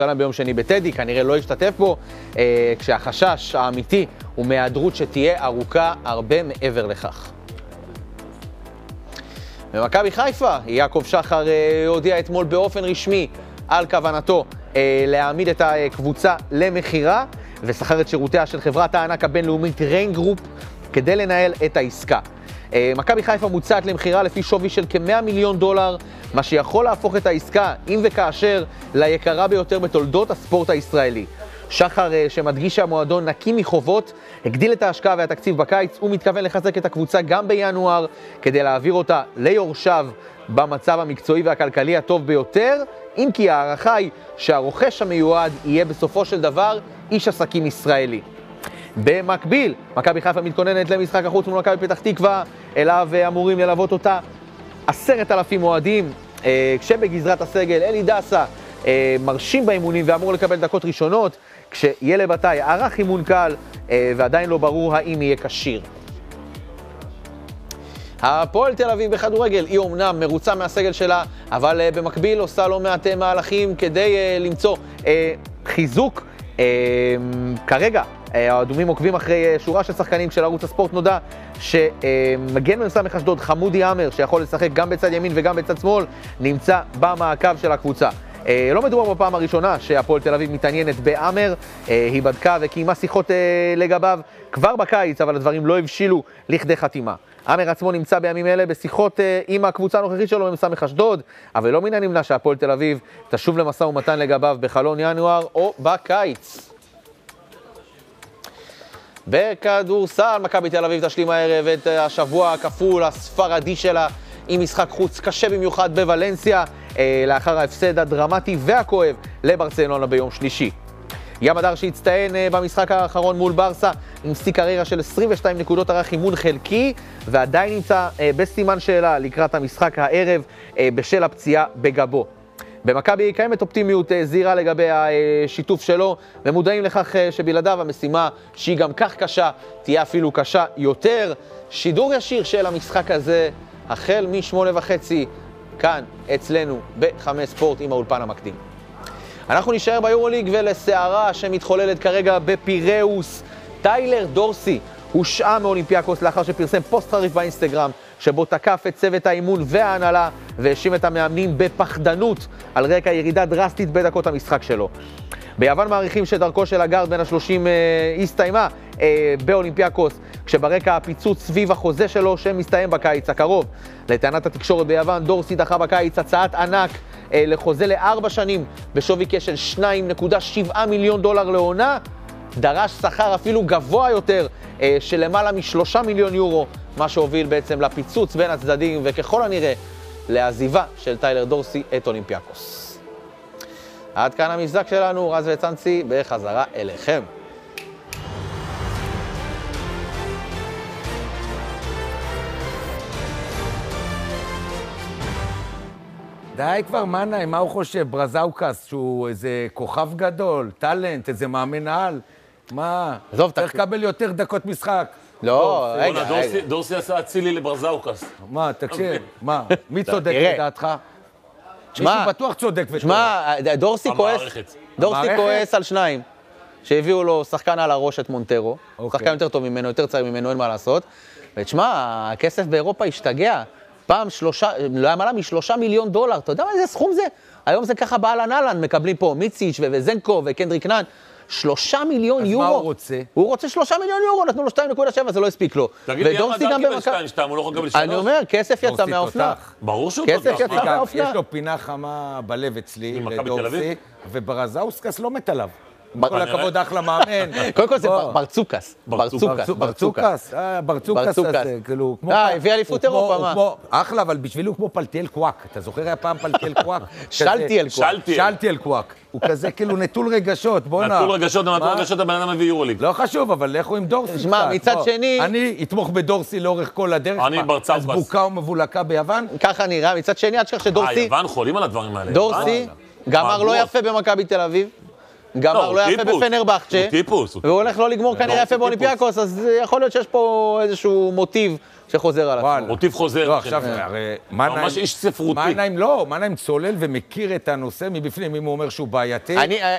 ביום שני בטדי, כנראה לא ישתתף בו, כשהחשש האמיתי הוא מהיעדרות שתהיה ארוכה הרבה מעבר לכך. במכבי חיפה, יעקב שחר הודיע אתמול באופן רשמי על כוונתו להעמיד את הקבוצה למחירה, ושכר את שירותיה של חברת הענק הבינלאומית ריין גרופ כדי לנהל את העסקה. מכבי חיפה מוצעת למחירה לפי שווי של כ-$100 מיליון, מה שיכול להפוך את העסקה, אם וכאשר, ליקרה ביותר בתולדות הספורט הישראלי. שחר, שמדגיש שהמועדון נקי מחובות, הגדיל את ההשקעה והתקציב בקיץ, הוא מתכוון לחזק את הקבוצה גם בינואר, כדי להעביר אותה ליורשיו במצב המקצועי והכלכלי הטוב ביותר, אם כי הערכה היא שהרוכש המיועד יהיה בסופו של דבר איש עסקים ישראלי. במקביל, מכבי חיפה מתכוננת למשחק החוץ מול מכבי פתח תקווה, אליו אמורים ללוות אותה 10,000 אוהדים, כשבגזרת הסגל אלי דסה מרשים באימונים ואמור לקבל דקות ראשונות, כשילה בתאי ערך אימון קל ועדיין לא ברור האם יהיה כשיר. הפועל תל אביב בכדורגל היא אומנם מרוצה מהסגל שלה, אבל במקביל עושה לא מעט מהלכים כדי למצוא חיזוק. כרגע האדומים עוקבים אחרי שורה של שחקנים. של ערוץ הספורט נודע שמגן מ"ס אשדוד חמודי עמר, שיכול לשחק גם בצד ימין וגם בצד שמאל, נמצא במעקב של הקבוצה. לא מדובר בפעם הראשונה שהפועל תל אביב מתעניינת בעמר, היא בדקה וקיימה שיחות לגביו כבר בקיץ, אבל הדברים לא הבשילו לכדי חתימה. עמר עצמו נמצא בימים אלה בשיחות עם הקבוצה הנוכחית שלו מ"ס אשדוד, אבל לא מן הנמנע שהפועל תל אביב תשוב למשא ומתן לגביו בחלון ינואר או בקיץ. בכדורסל, מכבי תל אביב תשלים הערב את השבוע הכפול הספרדי שלה עם משחק חוץ קשה במיוחד בוולנסיה, לאחר ההפסד הדרמטי והכואב לברצלונה ביום שלישי. ים הדר שהצטיין במשחק האחרון מול ברסה עם שיא קריירה של 22 נקודות, ערך אימון חלקי ועדיין נמצא בסימן שאלה לקראת המשחק הערב בשל הפציעה בגבו. במכבי קיימת אופטימיות זהירה לגבי השיתוף שלו, ומודעים לכך שבלעדיו המשימה שהיא גם כך קשה תהיה אפילו קשה יותר. שידור ישיר של המשחק הזה החל מ8:30 כאן אצלנו ב5 ספורט עם האולפן המקדים. אנחנו נשאר ביורוליג ולסערה שמתחוללת כרגע בפיראוס. טיילר דורסי הושעה מאולימפיאקוס לאחר שפרסם פוסט חריף באינסטגרם שבו תקף את צוות האימון וההנהלה והאשים את המאמנים בפחדנות על רקע ירידה דרסטית בדקות המשחק שלו. ביוון מעריכים שדרכו של הגארד בין ה-30 הסתיימה באולימפיאקוס, כשברקע הפיצוץ סביב החוזה שלו שמסתיים בקיץ הקרוב. לטענת התקשורת ביוון, דורסי דחה בקיץ הצעת ענק לחוזה ל4 שנים בשווי כשל $2.7 מיליון לעונה, דרש שכר אפילו גבוה יותר של למעלה מ3 מיליון יורו, מה שהוביל בעצם לפיצוץ בין הצדדים וככל הנראה לעזיבה של טיילר דורסי את אולימפיאקוס. עד כאן המבזק שלנו, רז וצאנצי בחזרה אליכם. די כבר, מה הוא חושב? ברזאוקס, שהוא איזה כוכב גדול, טלנט, איזה מאמן על? מה? צריך לקבל יותר דקות משחק. לא, רגע. דורסי עשה אצילי לברזאוקס. מה, תקשיב, מה? מי צודק לדעתך? מישהו בטוח צודק וטוב. שמע, דורסי כועס על שניים, שהביאו לו שחקן על הראש את מונטרו, שחקן יותר טוב ממנו, יותר צעיר ממנו, אין מה לעשות. ותשמע, הכסף באירופה השתגע. פעם לא היה מעלה $3 מיליון, אתה יודע מה איזה סכום זה? היום זה ככה באלן אלן, מקבלים פה מיציץ' וזנקו וקנדריק נאן, 3 מיליון יורו. אז מה הוא רוצה? הוא רוצה 3 מיליון יורו, נתנו לו 2.7, זה לא הספיק לו. תגיד לי, ים הדר קיבל 2, הוא לא יכול לקבל 3? אני אומר, כסף יצא מהאופנה. ברור שהוא כסף יצא מהאופנה. יש לו פינה חמה בלב אצלי, לדורסי, וברזאוסקס לא מת עליו. כל הכבוד אחלה מאמן. קודם כל זה ברצוקס. ברצוקס הזה, כאילו, כמו... הביא אליפות אירופה, מה? אחלה, אבל בשבילי הוא כמו פלטיאל קוואק. אתה זוכר היה פעם פלטיאל קוואק? שלטיאל קוואק. הוא כזה כאילו נטול רגשות, בוא נע. נטול רגשות, הבן אדם מביא יורוליג. לא חשוב, אבל לכו עם דורסי. שמע, מצד שני... אני אתמוך בדורסי לאורך כל הדרך. אני ברצאוקס. אז בוקה ומבולקה ביוון. ככה נראה, מצד שני, עד שכך שדורסי... יוון חולים על הדברים האלה. דורסי גמר לא יפה במכבי תל אביב. גמר לא יפה בפנרבחצ'ה, והוא הולך לא לגמור כנראה יפה באולימפיאקוס, אז יכול להיות שיש פה איזשהו מוטיב שחוזר על עצמו. מוטיב חוזר. לא, עכשיו, הרי... ממש איש ספרותי. מה נעים צולל ומכיר את הנושא מבפנים, אם הוא אומר שהוא בעייתי?